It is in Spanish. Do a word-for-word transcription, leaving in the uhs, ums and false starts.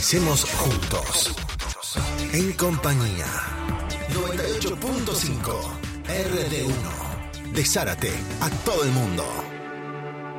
Organicemos juntos. En compañía. noventa y ocho punto cinco R D uno. De Zárate a todo el mundo.